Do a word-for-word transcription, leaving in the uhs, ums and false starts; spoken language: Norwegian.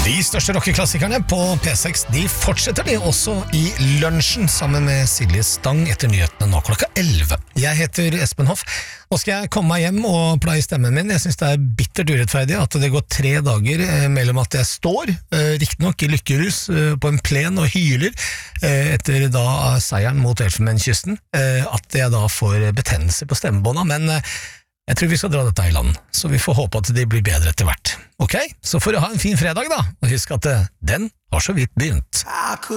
De største rockeklassikerne på P seks, de fortsetter de også i lunsjen sammen med Silje Stang etter nyhetene nå klokka elleve. Jeg heter Espen Hoff. Nå skal jeg komme meg hjem og pleie stemmen min. Jeg synes det er bittert urettferdig at det går tre dager mellom at jeg står, riktig nok i lykkerus, på en plen og hyler etter da seieren mot Elfenbenskysten, at jeg da får betennelse på stemmebånda, men jeg tror vi skal dra dette i land, så vi får håpe at det blir bedre etter hvert. Ok, så får du ha en fin fredag da, og husk at den har så vidt begynt.